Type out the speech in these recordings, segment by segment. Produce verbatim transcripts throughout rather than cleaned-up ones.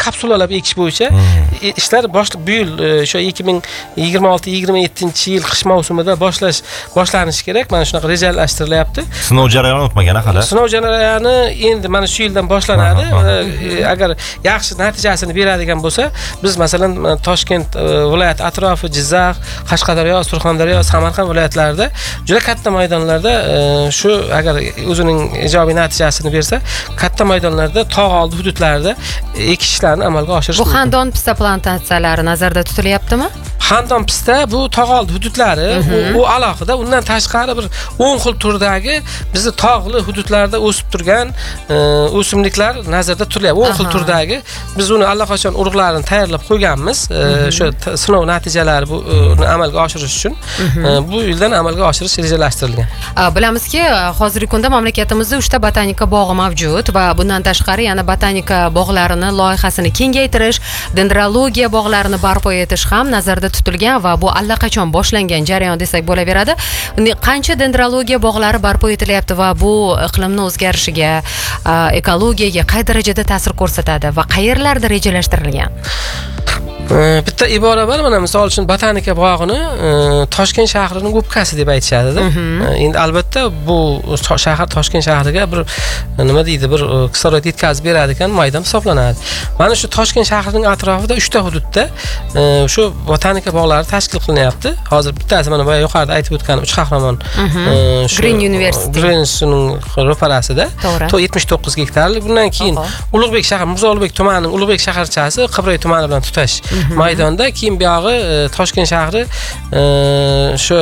kapsulalar ekish bo'yicha ishlar boshli bu yil o'sha ikki ming yigirma olti yigirma yettinchi yil qish mavsumida boshlash boshlanishi kerak. Mana shunaqa rejalashtiryapti. Sinov jarayoni o'tmagan hali. Sinov jarayoni endi mana shu yildan boshlanadi. Agar yaxshi natijasini beradigan bo'lsa, biz masalan Toshkent viloyati atrofi, Jizzax, Qashqadaryo, Surxondaryo, Samarqand viloyatlarida juda katta maydonlarda shu agar o'zining ijobiy natijasini bersa, katta maydonlarda tog' oldi hududlarida ekish ishlarini amalga oshirish mumkin. Bu xandon pista plantatsiyalari nazarda tutilyaptimi? Xandon pista bu tog' oldi hududlari, u alohida. Undan tashqari bir o'n xil turdagi bizni tog'li hududlarda o'sib turgan o'simliklar nazarda tutilyapti. o'n xil turdagi biz uni allaqachon urug'larini tayyorlab qo'yganmiz. Shu sinov natijalari bu amalga oshirish uchun bu yildan amalga oshirish rejalashtirilgan. Bilamizki, hozirgi kunda mamlakatimizda uchta botanika bog'i mavjud va bundan tashqari yana botanika bog'larini loyihasini kengaytirish, dendrologiya bog'larini barpo etish ham nazarda tutilgan va bu allaqachon boshlangan jarayon desak bo'laveradi. Qancha dendrologiya bog'lari barpo etilyapti va bu iqlimning o'zgarishiga, ekologiyaga qay darajada ta'sir ko'rsatadi va qayerlarda rejalashtirilgan? Bitta ibora bor, mana misol uchun botanika bog'ini Toshkent shahrining o'pkasi deb aytishadi-da. Endi albatta bu shahar Toshkent shahriga bir nima deydi, bir kislorod yetkazib beradigan maydon hisoblanadi. Mana shu Toshkent shahrining atrofida uchta hududda shu botanika bog'lari tashkil qilinyapti. Hozir bittasi mana bu yuqorida aytib o'tganim uch qahramon Green University Green'ning ro'parasida yetmish to'qqiz gektarlik. Bundan keyin Ulug'bek shahar, Mirzo Ulug'bek tumanining Ulug'bek shaharchasi Qibray tumani bilan tutash maydonda, keyin bu yog'i Toshkent shahri shu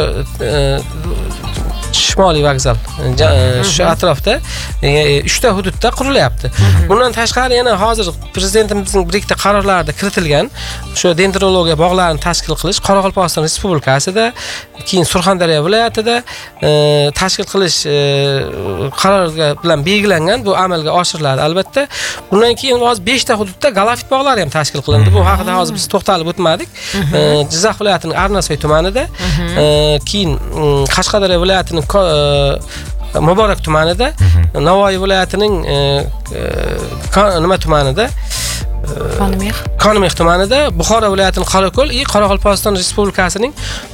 Shimoliy vokzal shu atrofda uchta hududda qurilyapti. Bundan tashqari yana hozir prezidentimizning bir ikkita qarorlarida kiritilgan shu dendrologiya bog'larini tashkil qilish Qoraqalpog'iston Respublikasida, keyin Surxondaryo viloyatida tashkil qilish qarori bilan belgilangan, bu amalga oshiriladi albatta. Bundan keyin hozir besh ta hududda galafit bog'lari ham tashkil qilindi. Bu haqida hozir biz to'xtalib o'tmadik. Jizzax viloyatining Arnasoy tumanida, keyin Qashqadaryo viloyatining Muborak tumanida, Navoiy viloyatining nima tumanida, Qonimix. Qonimix tumanida, Buxoro viloyatining Qorako'l, Qoraqalpog'iston Respublikasining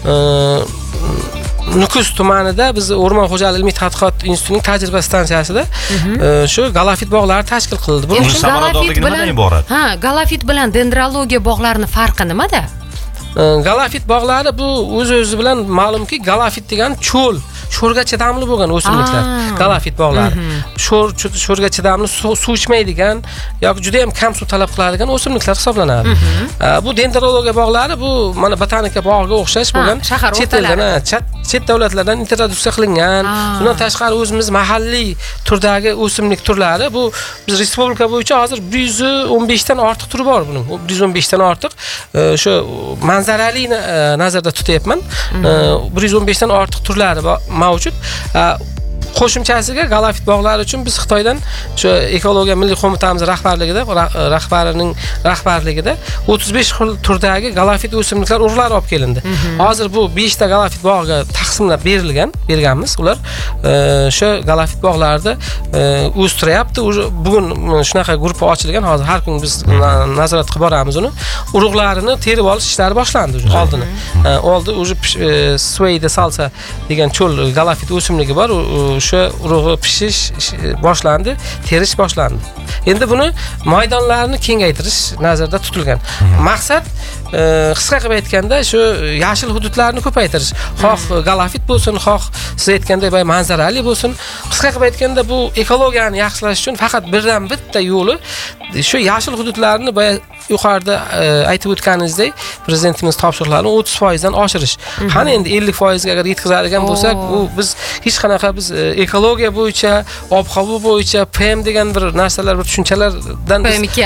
Nukus tumanida biz O'rmon xo'jaligi ilmiy tadqiqot institutining tajriba stansiyasida shu galafit bog'lari tashkil qilindi. Buning samaradorligi nimadan iborat? Ha, galafit bilan dendrologiya bog'larining farqi nimada? Galafit bog'lari bu o'z-o'zi bilan ma'lumki, galafit degan cho'l, sho'rga chidamli bo'lgan o'simliklar. Galafit bog'lari. Sho'r sho'rga chidamli, suv ichmaydigan yoki juda ham kam suv talab qiladigan o'simliklar hisoblanadi. Bu dendrologiya bog'lari bu mana botanika bog'iga o'xshash bo'lgan chet eldan, chet davlatlardan introduksiya qilingan. Bundan tashqari o'zimiz mahalliy turdagi o'simlik turlari, bu biz respublika bo'yicha hozir bir yuz o'n besh dan ortiq turi bor buning. bir yuz o'n besh dan ortiq shu manzarali nazarda tutyapman. bir yuz o'n besh dan ortiq turlari mavjud. Qo'shimchasiga galafit bog'lari uchun biz Xitoydan shu ekologiya milliy qo'mitamiz rahbarligida rahbarining rahbarligida o'ttiz besh xil turdagi galafit o'simliklar urug'lari olib kelindi. Hozir bu besh ta galafit bog'iga taqsimlab berilgan, berganmiz. Ular shu galafit bog'larida o'stiryapti. Bugun shunaqa guruh ochilgan. Hozir har kun biz nazorat qilib boramiz uni. Urug'larini terib olish ishlari boshlandi oldini. Oldi o'zi Swayda salsa degan cho'l galafit o'simligi bor. O'sha urug'i pishish boshlandi, terish boshlandi. Endi buni maydonlarni kengaytirish nazarda tutilgan. Maqsad qisqa qilib aytganda shu yashil hududlarni ko'paytirish. Xoh galafit bo'lsin, xoh siz aytganday bay manzarali bo'lsin. Qisqa qilib aytganda bu ekologiyani yaxshilash uchun faqat birdan bitta yo'li shu yashil hududlarni bay yuqorida aytib o'tganingizdek, prezidentimiz topshiriqlarini o'ttiz foiz dan oshirish. Qani endi ellik foiz ga agar yetkazadigan bo'lsak, bu biz hech qanaqa biz ekologiya bo'yicha, ob-havo bo'yicha P M degan bir narsalar, bir tushunchalardan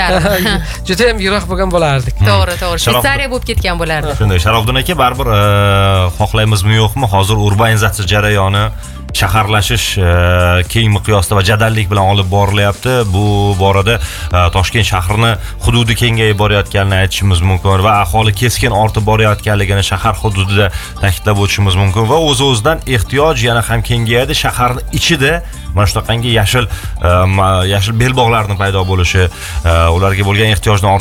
juda ham yiroq bo'lgan bo'lardik. To'g'ri, to'g'ri. Shvetsariya bo'lib ketgan bo'lardi. Shunday, Sharofdin aka, baribir xohlaymizmi yo'qmi, hozir urbanizatsiya jarayoni shaharlashish keng miqyosda va jadallik bilan olib borilyapti. Bu borada Toshkent shahrini hududi kengayib borayotganini aytishimiz mumkin va aholi keskin ortib borayotganligini shahar hududida ta'kidlab o'tishimiz mumkin va o'z-o'zidan ehtiyoj yana ham kengayadi. Shaharning ichida mana shunaqangi yashil yashil belbog'larning paydo bo'lishi, ularga bo'lgan ehtiyojni